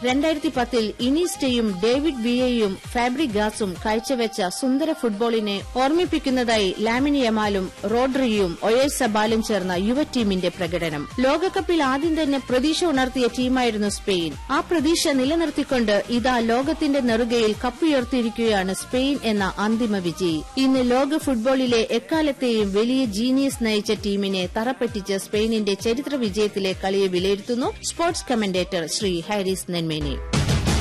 2010 ഇനീസ്റ്റയും David വിയയും ഫാബ്രിഗാസും കാഴ്ചവെച്ച സുന്ദര ഫുട്ബോളിനെ ഓർമ്മിപ്പിക്കുന്നതായി lamin യമാലും റോഡ്രിയും ഒയേഴ്സബാലും ചേർന്ന യുവ ടീമിന്റെ പ്രകടനം. ലോകകപ്പിൽ ആദ്യം തന്നെ പ്രതീക്ഷ ഉണർത്തിയ ടീമായിരുന്നു സ്പെയിൻ. ആ പ്രതീക്ഷ നിലനിർത്തിക്കൊണ്ട് ഇതാ ലോകത്തിന്റെ നെറുകയിൽ കപ്പുയർത്തിയിരിക്കുകയാണ് സ്പെയിൻ എന്ന അന്തിമ വിജയി. ഇന്ന് ലോക ഫുട്ബോളിലെ എക്കാലത്തെയും വലിയ ജീനിയസ് നയിച്ച ടീമിനെ തറപ്പറ്റിച്ച് സ്പെയിനിന്റെ ചരിത്ര വിജയത്തിലെ കളിയെ വിലയിരുത്തുന്നു സ്പോർട്സ് കമന്റേറ്റർ ശ്രീ ഹാരിസ് നെന്മേനി.